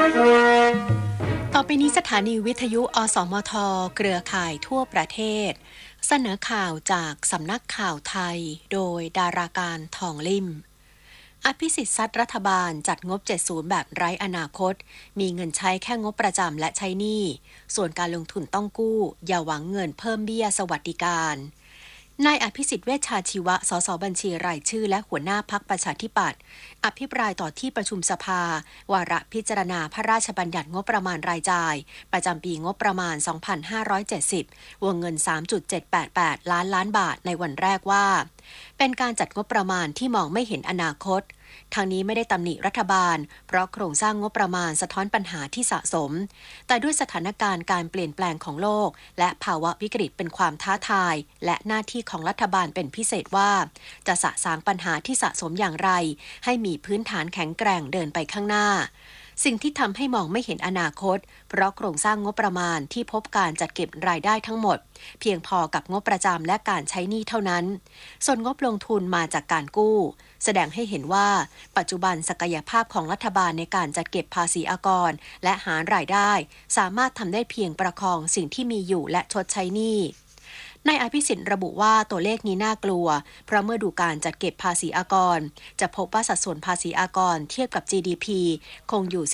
ต่อไปนี้สถานีวิทยุอสมทเครือข่ายทั่วประเทศเสนอข่าวจากสำนักข่าวไทยโดยดาราการทองลิ่มอภิสิทธิ์ซัดรัฐบาลจัดงบ70แบบไร้อนาคตมีเงินใช้แค่งบประจำและใช้หนี้ส่วนการลงทุนต้องกู้อย่าหวังเงินเพิ่มเบี้ยสวัสดิการนายอภิสิทธิ์เวชชาชีวะสสบัญชีรายชื่อและหัวหน้าพรรคประชาธิปัตย์อภิปรายต่อที่ประชุมสภาวาระพิจารณาพระราชบัญญัติงบประมาณรายจ่ายประจำปีงบประมาณ 2570 วงเงิน 3.788 ล้านบาทในวันแรกว่าเป็นการจัดงบประมาณที่มองไม่เห็นอนาคตทางนี้ไม่ได้ตำหนิรัฐบาลเพราะโครงสร้างงบประมาณสะท้อนปัญหาที่สะสมแต่ด้วยสถานการณ์การเปลี่ยนแปลงของโลกและภาวะวิกฤตเป็นความท้าทายและหน้าที่ของรัฐบาลเป็นพิเศษว่าจะสะสางปัญหาที่สะสมอย่างไรให้มีพื้นฐานแข็งแกร่งเดินไปข้างหน้าสิ่งที่ทำให้มองไม่เห็นอนาคตเพราะโครงสร้างงบประมาณที่พบการจัดเก็บรายได้ทั้งหมดเพียงพอกับงบประจำและการใช้หนี้เท่านั้นส่วนงบลงทุนมาจากการกู้แสดงให้เห็นว่าปัจจุบันศักยภาพของรัฐบาลในการจัดเก็บภาษีอากรและหารายได้สามารถทำได้เพียงประคองสิ่งที่มีอยู่และชดใช้หนี้นายอภิสิทธิ์ระบุว่าตัวเลขนี้น่ากลัวเพราะเมื่อดูการจัดเก็บภาษีอากรจะพบว่าสัดส่วนภาษีอากรเทียบกับ GDP คงอยู่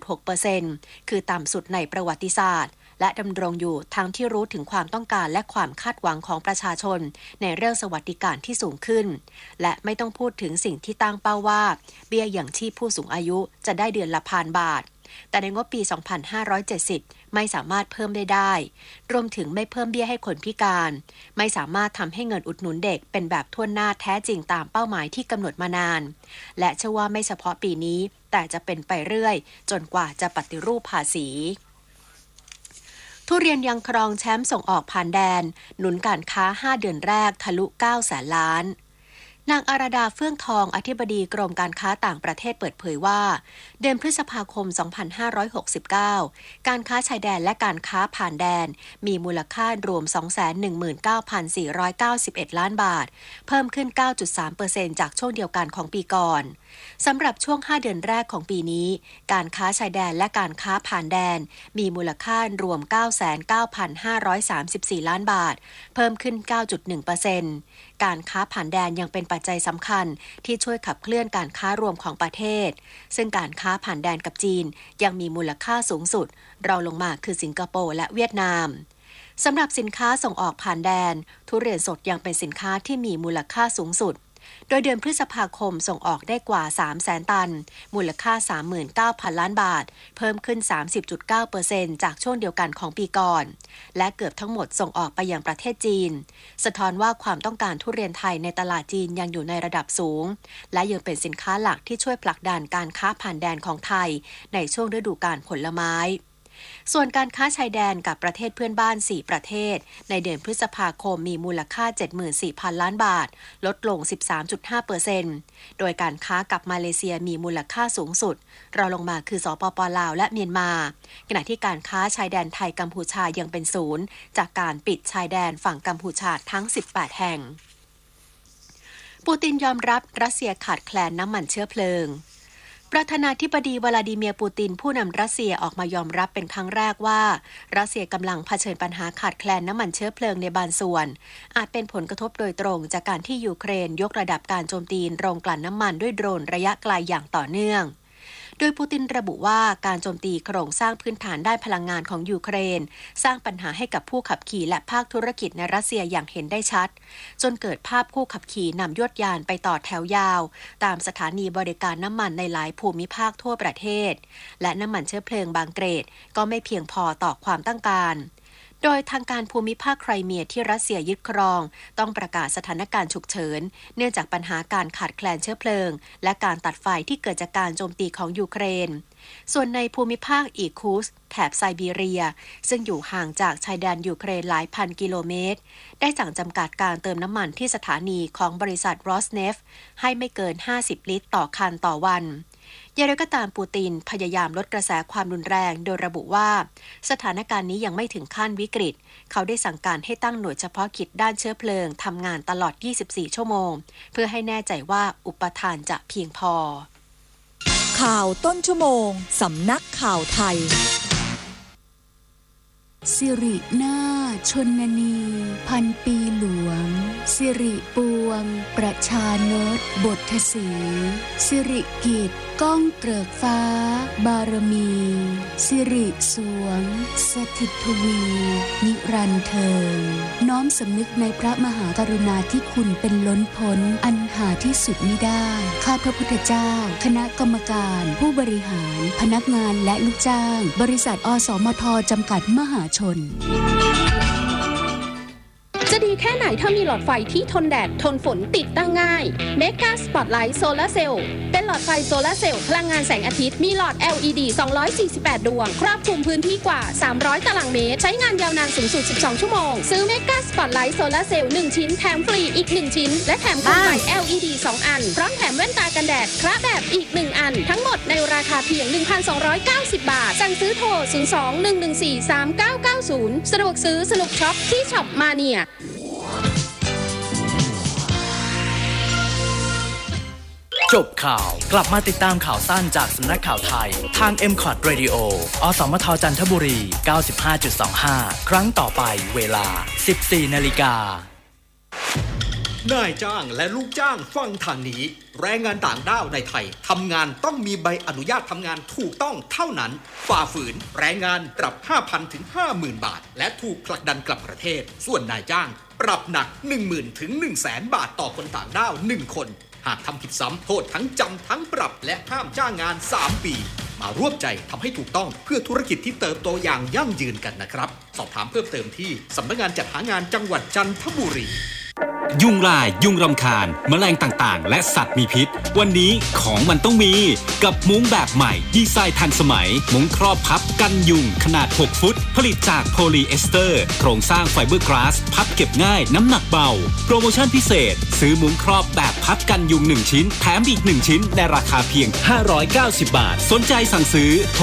14.6% คือต่ำสุดในประวัติศาสตร์และดำรงอยู่ทั้งที่รู้ถึงความต้องการและความคาดหวังของประชาชนในเรื่องสวัสดิการที่สูงขึ้นและไม่ต้องพูดถึงสิ่งที่ตั้งเป้าว่าเบี้ยอย่างชีพผู้สูงอายุจะได้เดือนละ1,000 บาทแต่ในงบปี 2570 ไม่สามารถเพิ่มได้รวมถึงไม่เพิ่มเบี้ยให้คนพิการไม่สามารถทำให้เงินอุดหนุนเด็กเป็นแบบทั่วหน้าแท้จริงตามเป้าหมายที่กำหนดมานานและเชื่อว่าไม่เฉพาะปีนี้แต่จะเป็นไปเรื่อยจนกว่าจะปฏิรูปภาษีทุเรียนยังครองแชมป์ส่งออกผ่านแดนหนุนการค้า5เดือนแรกทะลุ9แสนล้านนางอาราดาเฟื่องทองอธิบดีกรมการค้าต่างประเทศเปิดเผยว่าเดือนพฤษภาคม 2569 การค้าชายแดนและการค้าผ่านแดนมีมูลค่ารวม 219,491 ล้านบาทเพิ่มขึ้น 9.3% จากช่วงเดียวกันของปีก่อนสำหรับช่วง5เดือนแรกของปีนี้การค้าชายแดนและการค้าผ่านแดนมีมูลค่ารวม 99,534 ล้านบาทเพิ่มขึ้น 9.1%การค้าผ่านแดนยังเป็นปัจจัยสำคัญที่ช่วยขับเคลื่อนการค้ารวมของประเทศซึ่งการค้าผ่านแดนกับจีนยังมีมูลค่าสูงสุดรองลงมาคือสิงคโปร์และเวียดนามสำหรับสินค้าส่งออกผ่านแดนทุเรียนสดยังเป็นสินค้าที่มีมูลค่าสูงสุดโดยเดือนพฤษภาคมส่งออกได้กว่า 300,000 ตันมูลค่า 39,000 ล้านบาทเพิ่มขึ้น 30.9% จากช่วงเดียวกันของปีก่อนและเกือบทั้งหมดส่งออกไปยังประเทศจีนสะท้อนว่าความต้องการทุเรียนไทยในตลาดจีนยังอยู่ในระดับสูงและยังเป็นสินค้าหลักที่ช่วยผลักดันการค้าผ่านแดนของไทยในช่วงฤดูกาลผลไม้ส่วนการค้าชายแดนกับประเทศเพื่อนบ้าน4ประเทศในเดือนพฤษภาคมมีมูลค่า 74,000 ล้านบาทลดลง 13.5% โดยการค้ากับมาเลเซียมีมูลค่าสูงสุดรองลงมาคือสปป.ลาวและเมียนมาขณะที่การค้าชายแดนไทยกัมพูชายังเป็นศูนย์จากการปิดชายแดนฝั่งกัมพูชาทั้ง18แห่งปูตินยอมรับรัสเซียขาดแคลนน้ำมันเชื้อเพลิงประธานาธิบดีวลาดิเมียร์ปูตินผู้นำรัสเซียออกมายอมรับเป็นครั้งแรกว่ารัสเซียกำลังเผชิญปัญหาขาดแคลนน้ำมันเชื้อเพลิงในบางส่วนอาจเป็นผลกระทบโดยตรงจากการที่ยูเครนยกระดับการโจมตีโรงกลั่นน้ำมันด้วยโดรนระยะไกลอย่างต่อเนื่องโดยปูตินระบุว่าการโจมตีโครงสร้างพื้นฐานด้านพลังงานของยูเครนสร้างปัญหาให้กับผู้ขับขี่และภาคธุรกิจในรัสเซียอย่างเห็นได้ชัดจนเกิดภาพผู้ขับขี่นำยวดยานไปต่อแถวยาวตามสถานีบริการน้ำมันในหลายภูมิภาคทั่วประเทศและน้ำมันเชื้อเพลิงบางเกรดก็ไม่เพียงพอต่อความต้องการโดยทางการภูมิภาคไครเมียที่รัสเซียยึดครองต้องประกาศสถานการณ์ฉุกเฉินเนื่องจากปัญหาการขาดแคลนเชื้อเพลิงและการตัดไฟที่เกิดจากการโจมตีของยูเครนส่วนในภูมิภาคอีคูสแถบไซบีเรียซึ่งอยู่ห่างจากชายแดนยูเครนหลายพันกิโลเมตรได้สั่งจำกัดการเติมน้ำมันที่สถานีของบริษัทรอสเนฟให้ไม่เกิน50ลิตรต่อคันต่อวันอย่างไรก็ตามปูตินพยายามลดกระแสความรุนแรงโดยระบุว่าสถานการณ์นี้ยังไม่ถึงขั้นวิกฤตเขาได้สั่งการให้ตั้งหน่วยเฉพาะกิจด้านเชื้อเพลิงทำงานตลอด24ชั่วโมงเพื่อให้แน่ใจว่าอุปทานจะเพียงพอข่าวต้นชั่วโมงสำนักข่าวไทยสิรินาถชนนีพันปีหลวงสิริปวงประชานตบทสีสิริกิจก้องเกริกฟ้าบารมีสิริสวงสถิตทวีนิรันดร์เทิงน้อมสำนึกในพระมหากรุณาธิคุณเป็นล้นพ้นอันหาที่สุดมิได้ข้าพระพุทธเจ้าคณะกรรมการผู้บริหารพนักงานและลูกจ้างบริษัทอสมทจำกัดมหาชนจะดีแค่ไหนถ้ามีหลอดไฟที่ทนแดดทนฝนติดตั้งง่าย Mega Spotlight Solar Cell เป็นหลอดไฟโซลาร์เซลล์พลังงานแสงอาทิตย์มีหลอด LED 248 ดวงครอบคลุมพื้นที่กว่า300ตารางเมตรใช้งานยาวนานสูงสุด12ชั่วโมงซื้อ Mega Spotlight Solar Cell 1 ชิ้นแถมฟรีอีก1ชิ้นและแถมโคมไฟ LED 2 อันพร้อมแถมแว่นตากันแดดคระแบบอีก1อันทั้งหมดในราคาเพียง 1,290 บาทสั่งซื้อโทร 02-114-3990 สะดวกซื้อสนุกช็อปที่ช็อปมาเนียจบข่าวกลับมาติดตามข่าวสั้นจากสำนักข่าวไทยทาง MCOT Radio อสมทจันทบุรี 95.25 ครั้งต่อไปเวลา 14:00 น. นายจ้างและลูกจ้างฟังทางนี้แรงงานต่างด้าวในไทยทำงานต้องมีใบอนุญาตทำงานถูกต้องเท่านั้นฝ่าฝืนแรงงานปรับ 5,000 ถึง 50,000 บาทและถูกผลักดันกลับประเทศส่วนนายจ้างปรับหนัก 10,000 ถึง 100,000 บาทต่อคนต่างด้าว1คนหากทำผิดซ้ำโทษทั้งจำทั้งปรับและห้ามจ้างงาน3ปีมาร่วมใจทำให้ถูกต้องเพื่อธุรกิจที่เติบโตอย่างยั่งยืนกันนะครับสอบถามเพิ่มเติมที่สำนักงานจัดหางานจังหวัดจันทบุรียุงลายยุงรำคาญแมลงต่างๆและสัตว์มีพิษวันนี้ของมันต้องมีกับมุ้งแบบใหม่ดีไซน์ทันสมัยมุ้งครอบพับกันยุงขนาด6ฟุตผลิตจากโพลีเอสเตอร์โครงสร้างไฟเบอร์กลาสพับเก็บง่ายน้ำหนักเบาโปรโมชั่นพิเศษซื้อมุ้งครอบแบบพับกันยุง1ชิ้นแถมอีก1ชิ้นในราคาเพียง590 บาทสนใจสั่งซื้อโทร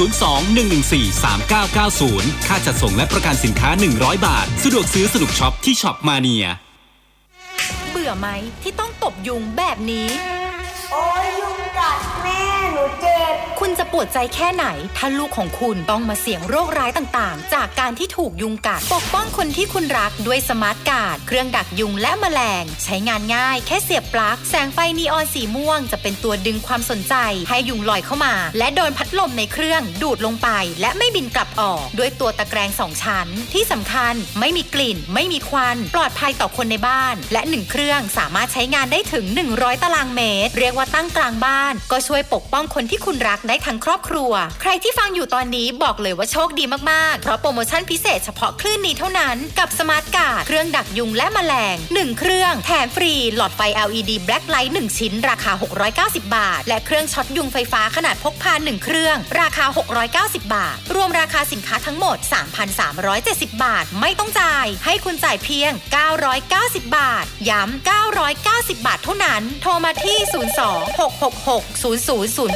02-114-3990 ค่าจัดส่งและประกันสินค้า100 บาทสะดวกซื้อสนุกช็อปที่ช็อปมาเนียเบื่อไหมที่ต้องตบยุงแบบนี้โอ้ยยุงกัดแม่หนูเจ็บคุณจะปวดใจแค่ไหนถ้าลูกของคุณต้องมาเสี่ยงโรคร้ายต่างๆจากการที่ถูกยุงกัดปกป้องคนที่คุณรักด้วยสมาร์ทการ์ดเครื่องดักยุงและแมลงใช้งานง่ายแค่เสียบปลั๊กแสงไฟนีออนสีม่วงจะเป็นตัวดึงความสนใจให้ยุงลอยเข้ามาและโดนพัดลมในเครื่องดูดลงไปและไม่บินกลับออกด้วยตัวตะแกรง2ชั้นที่สำคัญไม่มีกลิ่นไม่มีควันปลอดภัยต่อคนในบ้านและ1เครื่องสามารถใช้งานได้ถึง100ตารางเมตรเรียกว่าตั้งกลางบ้านก็ช่วยปกป้องคนที่คุณรักได้ทั้งครอบครัวใครที่ฟังอยู่ตอนนี้บอกเลยว่าโชคดีมากๆเพราะโปรโมชั่นพิเศษเฉพาะคลื่นนี้เท่านั้นกับสมาร์ทการ์ดเครื่องดักยุงและแมลง1เครื่องแถมฟรีหลอดไฟ LED Black Light 1ชิ้นราคา690 บาทและเครื่องช็อตยุงไฟฟ้าขนาดพกพา1เครื่องราคา690 บาทรวมราคาสินค้าทั้งหมด 3,370 บาทไม่ต้องจ่ายให้คุณจ่ายเพียง990 บาทย้ำ990 บาทเท่านั้นโทรมาที่ 02-666-0008